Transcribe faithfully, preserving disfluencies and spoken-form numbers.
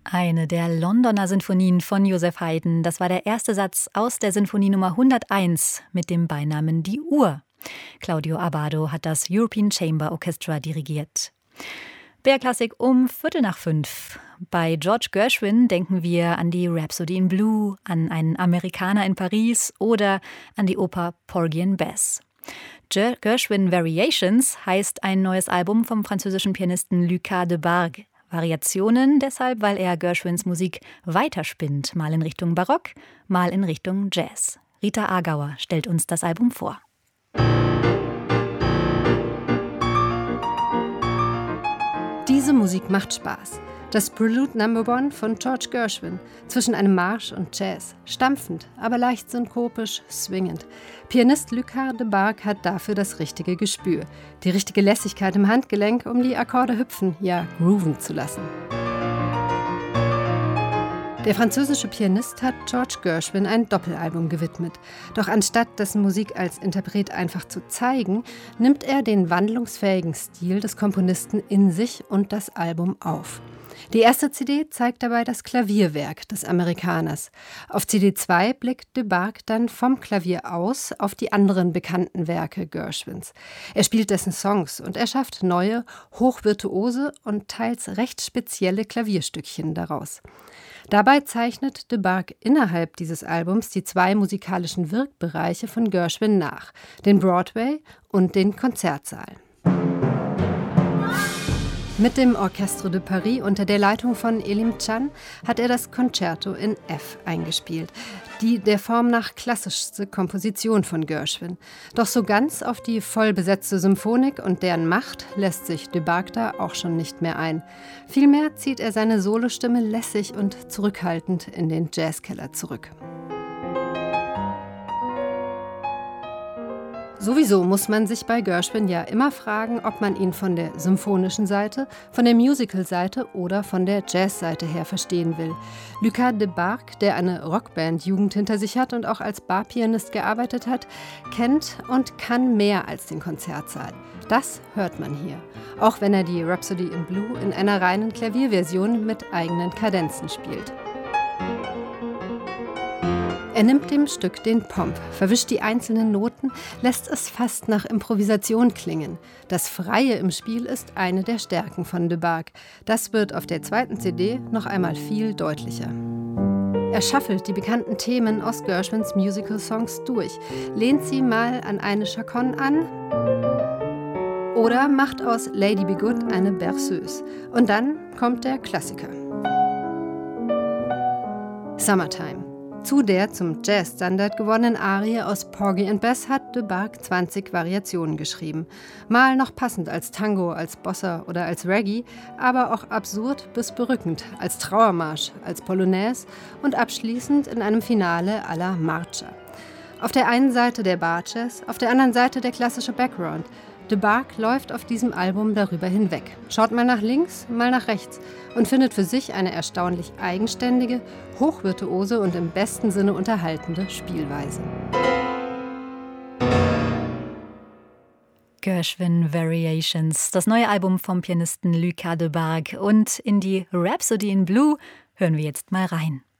Eine der Londoner Sinfonien von Joseph Haydn. Das war der erste Satz aus der Sinfonie Nummer hunderteins mit dem Beinamen Die Uhr. Claudio Abbado hat das European Chamber Orchestra dirigiert. B R-Klassik um Viertel nach fünf. Bei George Gershwin denken wir an die Rhapsody in Blue, an einen Amerikaner in Paris oder an die Oper Porgy and Bess. Gershwin Variations heißt ein neues Album vom französischen Pianisten Lucas Debargue. Variationen deshalb, weil er Gershwins Musik weiterspinnt, mal in Richtung Barock, mal in Richtung Jazz. Rita Agauer stellt uns das Album vor. Diese Musik macht Spaß. Das Prelude Number One von George Gershwin. Zwischen einem Marsch und Jazz. Stampfend, aber leicht synkopisch, swingend. Pianist Lucas Debargue hat dafür das richtige Gespür. Die richtige Lässigkeit im Handgelenk, um die Akkorde hüpfen, ja grooven zu lassen. Der französische Pianist hat George Gershwin ein Doppelalbum gewidmet. Doch anstatt dessen Musik als Interpret einfach zu zeigen, nimmt er den wandlungsfähigen Stil des Komponisten in sich und das Album auf. Die erste C D zeigt dabei das Klavierwerk des Amerikaners. Auf C D zwei blickt Debargue dann vom Klavier aus auf die anderen bekannten Werke Gershwins. Er spielt dessen Songs und er schafft neue, hochvirtuose und teils recht spezielle Klavierstückchen daraus. Dabei zeichnet Debargue innerhalb dieses Albums die zwei musikalischen Wirkbereiche von Gershwin nach, den Broadway und den Konzertsaal. Mit dem Orchestre de Paris unter der Leitung von Elim Can hat er das Concerto in F eingespielt, die der Form nach klassischste Komposition von Gershwin. Doch so ganz auf die vollbesetzte Symphonik und deren Macht lässt sich Debargue da auch schon nicht mehr ein. Vielmehr zieht er seine Solostimme lässig und zurückhaltend in den Jazzkeller zurück. Sowieso muss man sich bei Gershwin ja immer fragen, ob man ihn von der symphonischen Seite, von der Musical-Seite oder von der Jazz-Seite her verstehen will. Lucas Debargue, der eine Rockband-Jugend hinter sich hat und auch als Barpianist gearbeitet hat, kennt und kann mehr als den Konzertsaal. Das hört man hier, auch wenn er die Rhapsody in Blue in einer reinen Klavierversion mit eigenen Kadenzen spielt. Er nimmt dem Stück den Pomp, verwischt die einzelnen Noten, lässt es fast nach Improvisation klingen. Das Freie im Spiel ist eine der Stärken von Debargue. Das wird auf der zweiten C D noch einmal viel deutlicher. Er schaffelt die bekannten Themen aus Gershwins Musical-Songs durch, lehnt sie mal an eine Chaconne an oder macht aus Lady Be Good eine Berceuse. Und dann kommt der Klassiker. Summertime. Zu der zum Jazz-Standard gewordenen Arie aus Porgy and Bess hat Debargue zwanzig Variationen geschrieben. Mal noch passend als Tango, als Bossa oder als Reggae, aber auch absurd bis berückend, als Trauermarsch, als Polonaise und abschließend in einem Finale à la Marcia. Auf der einen Seite der Bar-Jazz, auf der anderen Seite der klassische Background. Debargue läuft auf diesem Album darüber hinweg, schaut mal nach links, mal nach rechts und findet für sich eine erstaunlich eigenständige, hochvirtuose und im besten Sinne unterhaltende Spielweise. Gershwin Variations, das neue Album vom Pianisten Lucas Debargue. Und in die Rhapsody in Blue hören wir jetzt mal rein.